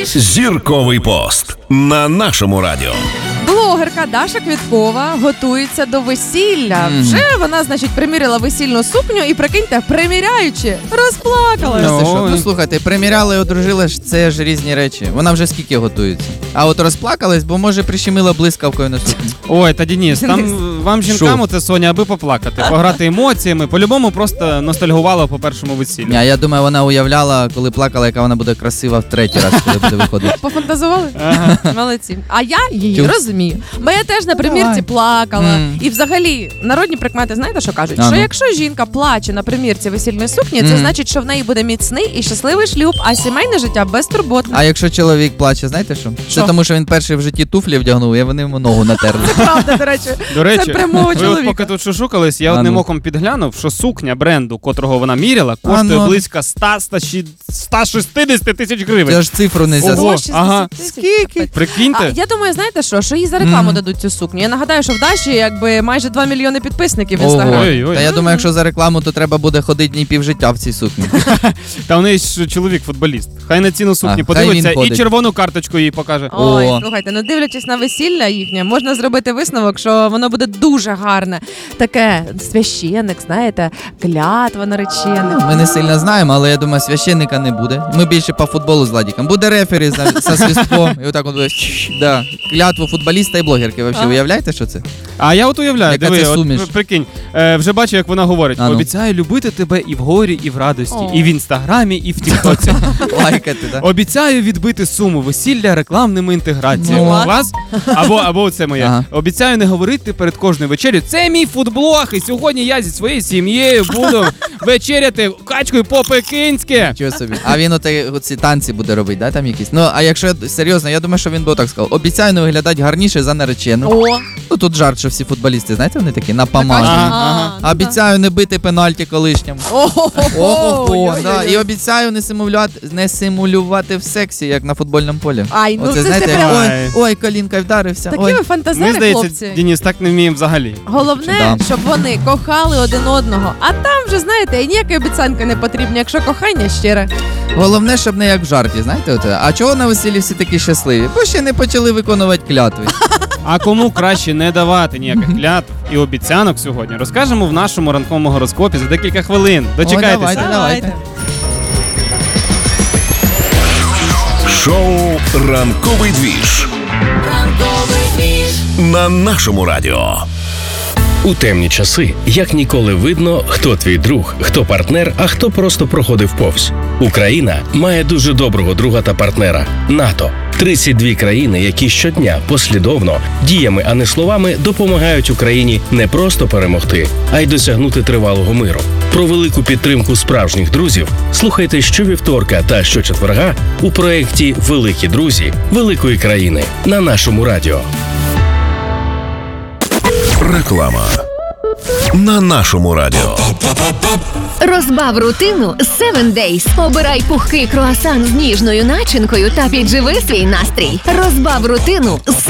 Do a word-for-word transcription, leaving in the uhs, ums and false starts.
двіж. Зірковий пост на нашому радіо. Блогерка Даша Квіткова готується до весілля. Mm. Вже вона, значить, приміряла весільну сукню і, прикиньте, приміряючи, розплакалася. No. Що? Ну, слухайте, приміряла і одружилась, це ж різні речі. Вона вже скільки готується. А от розплакалась, бо, може, прищемила блискавкою на сукню. Ой, та Денис, там вам жінкам оце, Соня, аби поплакати, пограти емоціями, по-любому просто ностальгувала по першому весіллю. А я думаю, вона уявляла, коли плакала, яка вона буде красива в третій раз, коли буде виходити. Пофантазували? Ага. Молодці. А я її Чу. розумію. Бо я теж на примірці плакала. Mm. І взагалі, народні прикмети, знаєте, що кажуть? А, що ну. якщо жінка плаче на примірці весільної сукні, це Mm. значить, що в неї буде міцний і щасливий шлюб, а сімейне життя безтурботне. А якщо чоловік плаче, знаєте що? Що? Це тому, що він перший в житті туфлі вдягнув, і вони йому ногу натерли. Це правда, до речі. До речі, Це прямого ви от чоловіка. поки тут шушукались, я А, одним ну. оком підглянув, що сукня бренду, котрого вона міряла, коштує ну. близько сто шістдесят тисяч гривень. Це ж цифру не Ого. зазна. сто шістдесят ага. тисяч. Скільки? Прикиньте. А я думаю, знаєте що, що їй за рекламу Мгм. дадуть цю сукню. Я нагадаю, що в Даші якби майже два мільйони підписників в Ого. інстаграмі. Ой-ой. Та я думаю, якщо за рекламу, то треба буде ходити дні півжиття в цій сукні. Та у неї ж чоловік футболіст. Хай на ціну сукні А, хай подивиться він і ходить. червону карточку їй покаже. Ой, О. слухайте, ну дивлячись на весілля їхнє, можна зробити висновок, що воно буде дуже гарне. Таке священник, знаєте, клятва наречених. Ми не сильно знаємо, але я думаю, священника не буде. Ми більше по футболу з Владіком. Буде рефері за, за свистком. І отак от буде, да, клятву футболіста і блогерки. Вообще, Ага. уявляєте, що це? А я от уявляю, Яка диви, це от суміш? прикинь, е, вже бачу, як вона говорить. А ну. Обіцяю любити тебе і в горі, і в радості, О. і в інстаграмі, і в тіктоці. Лайкати, да? Обіцяю відбити суму весілля рекламними інтеграціями. Ну. Клас? Або, або це моє. Ага. Обіцяю не говорити перед кожною вечерю. Це мій фудблог, і сьогодні я зі своєю сім'єю буду вечеряти качкою по-пекинськи. Чого собі? А він оте, оці танці буде робити, да, там якісь? Ну, а якщо серйозно, я думаю, що він би так сказав. Обіцяю не виглядати гарніше за наречену. О, Ну, тут жарт, що всі футболісти, знаєте, вони такі напомажені. Ага. ну Обіцяю не бити пенальті колишньому. Ого, да. І обіцяю не симулювати, не симулювати в сексі, як на футбольному полі. Ай, ну Оце, це знаєте, ж як, прям- ой, Ай. ой, колінка вдарився. такі Ой. ви Мені фантазери, здається, хлопці. Денис, так не вміємо взагалі. Головне, Да. щоб вони кохали один одного. А там вже, знаєте, і ніякої обіцянки не потрібно, якщо кохання щире. Головне, щоб не як в жарті, знаєте, оте. А чого на весіллі всі такі щасливі? Бо ще не почали виконувати клятви. А кому краще не давати ніяких клятв і обіцянок сьогодні, розкажемо в нашому ранковому гороскопі за декілька хвилин. Дочекайтеся. О, давайте. Давайте. Шоу «Ранковий двіж» на нашому радіо. У темні часи як ніколи видно, хто твій друг, хто партнер, а хто просто проходив повз. Україна має дуже доброго друга та партнера – НАТО. тридцять дві країни, які щодня послідовно, діями, а не словами, допомагають Україні не просто перемогти, а й досягнути тривалого миру. Про велику підтримку справжніх друзів слухайте щовівторка та щочетверга у проєкті «Великі друзі великої країни» на нашому радіо. Реклама на нашому радіо. Розбав рутину з севен дейз. Обирай пухкий круасан з ніжною начинкою та підживи свій настрій. Розбав рутину з